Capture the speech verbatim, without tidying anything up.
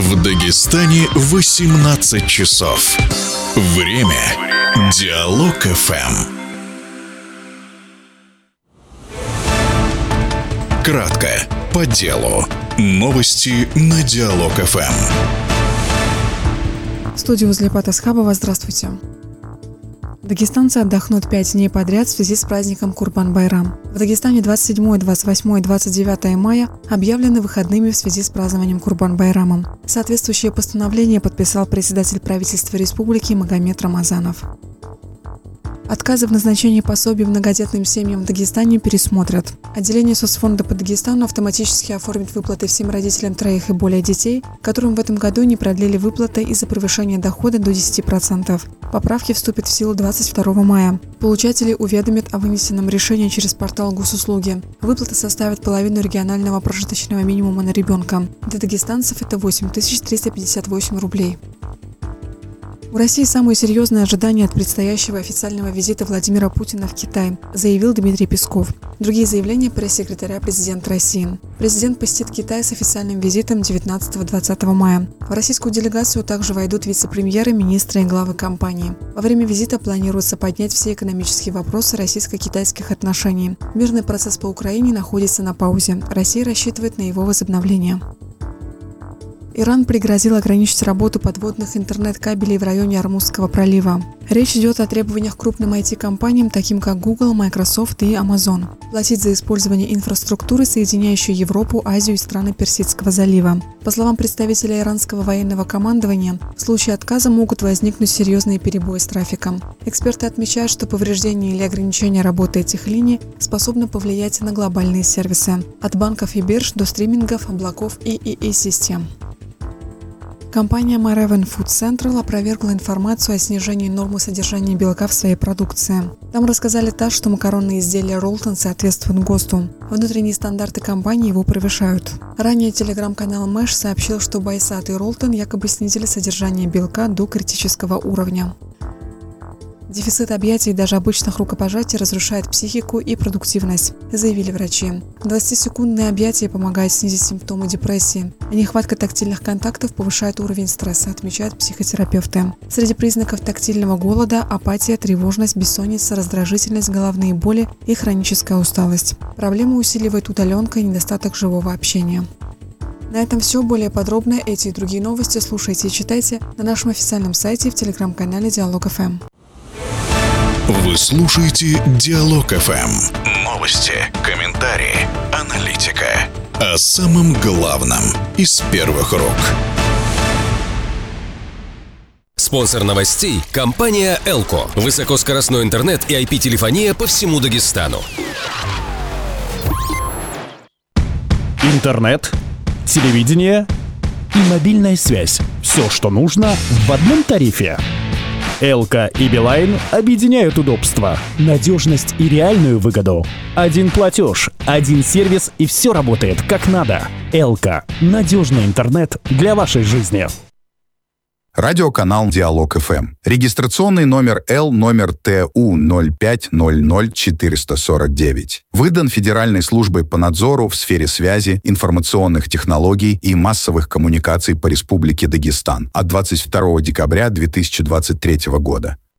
В Дагестане восемнадцать часов. Время Диалог эф эм. Кратко, по делу. Новости на Диалог эф эм. В студии Узлепат Асхабова. Здравствуйте. Дагестанцы отдохнут пять дней подряд в связи с праздником Курбан-Байрам. В Дагестане двадцать седьмое, двадцать восьмое и двадцать девятое мая объявлены выходными в связи с празднованием Курбан-Байрамом. Соответствующее постановление подписал председатель правительства республики Магомед Рамазанов. Отказы в назначении пособий многодетным семьям в Дагестане пересмотрят. Отделение соцфонда по Дагестану автоматически оформит выплаты всем родителям троих и более детей, которым в этом году не продлили выплаты из-за превышения дохода до десяти процентов. Поправки вступят в силу двадцать второго мая. Получатели уведомят о вынесенном решении через портал госуслуги. Выплаты составят половину регионального прожиточного минимума на ребенка. Для дагестанцев это восемь тысяч триста пятьдесят восемь рублей. У России самые серьезные ожидания от предстоящего официального визита Владимира Путина в Китай, заявил Дмитрий Песков. Другие заявления пресс-секретаря президента России. Президент посетит Китай с официальным визитом девятнадцатого-двадцатого мая. В российскую делегацию также войдут вице-премьеры, министры и главы компаний. Во время визита планируется поднять все экономические вопросы российско-китайских отношений. Мирный процесс по Украине находится на паузе. Россия рассчитывает на его возобновление. Иран пригрозил ограничить работу подводных интернет-кабелей в районе Ормузского пролива. Речь идет о требованиях крупным ай ти-компаниям, таким как Google, Microsoft и Amazon, платить за использование инфраструктуры, соединяющей Европу, Азию и страны Персидского залива. По словам представителя иранского военного командования, в случае отказа могут возникнуть серьезные перебои с трафиком. Эксперты отмечают, что повреждение или ограничение работы этих линий способно повлиять на глобальные сервисы, от банков и бирж до стримингов, облаков и и и-систем. Компания Marevен Food Central опровергла информацию о снижении нормы содержания белка в своей продукции. Там рассказали ТАСС, что макаронные изделия Ролтон соответствуют ГОСТу. Внутренние стандарты компании его превышают. Ранее телеграм-канал Мэш сообщил, что Байсат и Ролтон якобы снизили содержание белка до критического уровня. Дефицит объятий и даже обычных рукопожатий разрушает психику и продуктивность, заявили врачи. двадцатисекундные объятия помогают снизить симптомы депрессии, а нехватка тактильных контактов повышает уровень стресса, отмечают психотерапевты. Среди признаков тактильного голода – апатия, тревожность, бессонница, раздражительность, головные боли и хроническая усталость. Проблему усиливает удаленка и недостаток живого общения. На этом все. Более подробно эти и другие новости слушайте и читайте на нашем официальном сайте и в телеграм-канале Диалог эф эм. Вы слушаете Диалог эф эм. Новости, комментарии, аналитика. О самом главном из первых рук. Спонсор новостей – компания Элко. Высокоскоростной интернет и ай пи-телефония по всему Дагестану. Интернет, телевидение и мобильная связь. Все, что нужно в одном тарифе. Элко и Билайн объединяют удобства, надежность и реальную выгоду. Один платеж, один сервис и все работает как надо. Элко – надежный интернет для вашей жизни. Радиоканал Диалог эф эм. Регистрационный номер Л номер Т У ноль пять ноль ноль четыре сорок девять. Выдан Федеральной службой по надзору в сфере связи, информационных технологий и массовых коммуникаций по Республике Дагестан от двадцать второго декабря две тысячи двадцать третьего года.